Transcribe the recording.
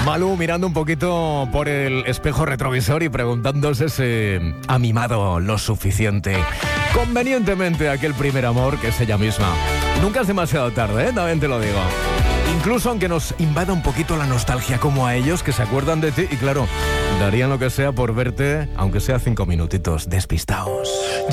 Malú mirando un poquito por el espejo retrovisor y preguntándose si ha mimado lo suficiente convenientemente aquel primer amor que es ella misma. Nunca es demasiado tarde, también te lo digo. Incluso aunque nos invada un poquito la nostalgia como a ellos que se acuerdan de ti y claro, darían lo que sea por verte, aunque sea 5 minutitos despistados.